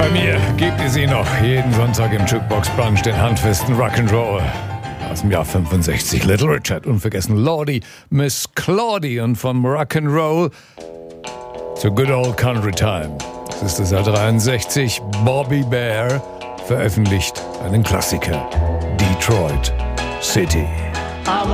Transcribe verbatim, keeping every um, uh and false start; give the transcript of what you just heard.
Bei mir gibt es sie noch jeden Sonntag im Jukebox Brunch, den handfesten Rock'n'Roll. Aus dem Jahr fünfundsechzig, Little Richard, unvergessen Lordi, Miss Claudie und vom Rock'n'Roll zu Good Old Country Time. Das ist das Jahr dreiundsechzig, Bobby Bear veröffentlicht einen Klassiker, Detroit City.